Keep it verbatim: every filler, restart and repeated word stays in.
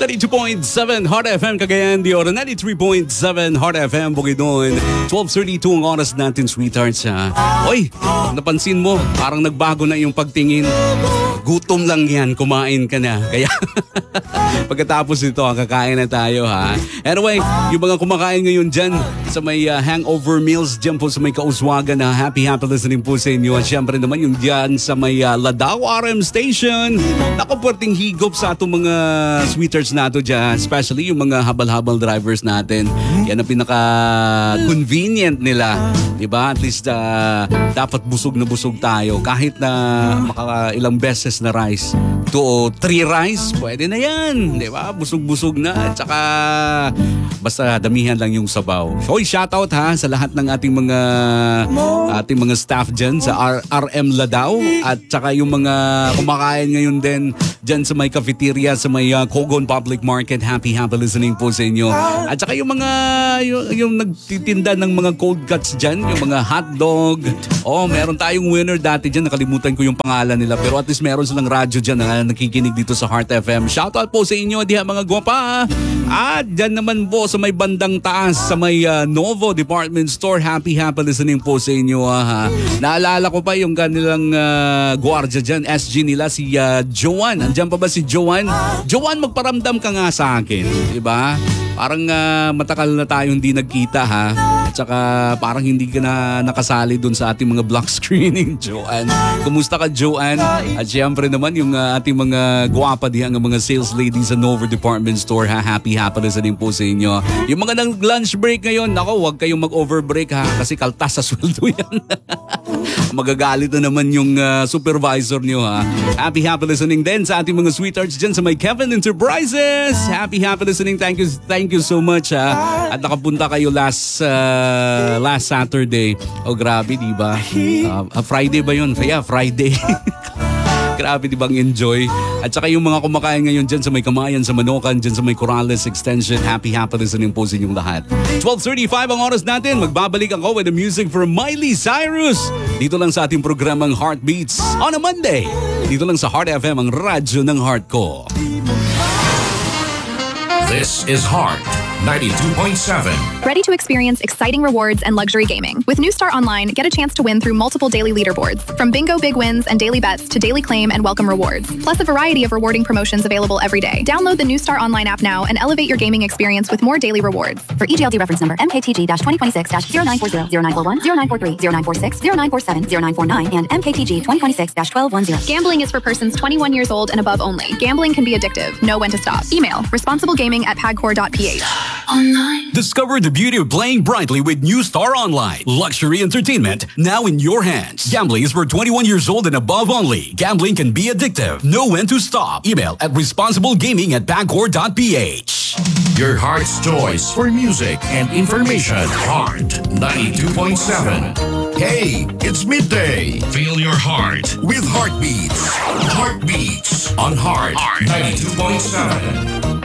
ninety-two point seven Heart F M Cagayan de Oro, ninety-three point seven Heart F M Bukidnon. twelve thirty-two ang oras natin, sweethearts. Ha? Oy, napansin mo, parang nagbago na yung pagtingin. Gutom lang yan, kumain ka na. Kaya pagkatapos nito, kakain na tayo, ha. Anyway, yung mga kumakain ngayon dyan sa may uh, hangover meals dyan po sa may Kauswagan, na happy happy listening po sa inyo. At syempre naman yung dyan sa may uh, Ladao R M Station. Naku, puwerteng higop sa atong mga sweethearts nato dyan, especially yung mga habal-habal drivers natin. Yan ang pinaka-convenient nila, diba? At least uh, dapat busog na busog tayo. Kahit na makailang beses na rice, two o three rice, pwede na yan, diba? Busog-busog na. At saka basta damihan lang yung sabaw. So, shoutout ha sa lahat ng ating mga ating mga staff dyan sa R- RM Ladao. At saka yung mga kumakain ngayon din dyan sa may cafeteria, sa may uh, Kogon Public Market. Happy, happy listening po sa inyo. At saka yung mga, yung, yung nagtitinda ng mga cold cuts dyan, yung mga hotdog. Oh, meron tayong winner dati dyan. Nakalimutan ko yung pangalan nila. Pero at least meron silang radyo dyan na nakikinig dito sa Heart F M. Shoutout po sa inyo, diha mga gwapa. At dyan naman po sa may bandang taas, sa may uh, Novo Department Store. Happy, happy listening po sa inyo. Uh, ha. Naalala ko pa yung kanilang uh, gwardiya dyan, S G nila, si uh, Joanne. Andiyan pa ba si Joanne? Joanne, magparamdam ka nga sa akin. Diba? Parang uh, matakal na tayo hindi nagkita, ha? At saka parang hindi ka na nakasali dun sa ating mga block screening, Joanne. Kumusta ka, Joanne? At syempre naman yung uh, ating mga gwapa diyan, ang mga sales ladies sa Novo Department Store, ha? Happy, happy listening po sa inyo. Yung mga nag-lunch break ngayon, nako, huwag kayong mag-overbreak, ha? Kasi kaltas sa sweldo yan. Magagalit na naman yung uh, supervisor nyo, ha? Happy, happy listening din sa ating mga sweethearts dyan sa may Kevin Enterprises. Happy, happy listening. Thank you, thank you so much, ha? At nakapunta kayo last uh, last Saturday. Oh, grabe, di ba? Uh, uh, Friday ba yun? Yeah, Friday. Grabe, di bang enjoy? At saka yung mga kumakain ngayon dyan sa may Kamayan, sa Manokan, dyan sa may Corrales Extension. Happy, happy listening po sa inyong lahat. twelve thirty-five ang oras natin. Magbabalik ako with the music from Miley Cyrus. Dito lang sa ating programang Heartbeats on a Monday. Dito lang sa Heart F M, ang radyo ng heart ko. This is Heart ninety-two point seven. Ready to experience exciting rewards and luxury gaming? With New Star Online, get a chance to win through multiple daily leaderboards, from bingo big wins and daily bets to daily claim and welcome rewards, plus a variety of rewarding promotions available every day. Download the New Star Online app now and elevate your gaming experience with more daily rewards. For E G L D reference number M K T G twenty twenty-six zero nine four zero, zero nine four one, zero nine four three, zero nine four six, zero nine four seven, zero nine four nine, and M K T G twenty twenty-six twelve ten. Gambling is for persons twenty-one years old and above only. Gambling can be addictive. Know when to stop. Email responsiblegaming at pagcor dot p h. Online. Discover the beauty of playing brightly with New Star Online. Luxury entertainment now in your hands. Gambling is for twenty-one years old and above only. Gambling can be addictive. Know when to stop. Email at responsiblegaming at pagcor dot p h. Your heart's choice for music and information. Heart ninety-two point seven. Hey, it's midday. Feel your heart with Heartbeats. Heartbeats on Heart ninety-two point seven.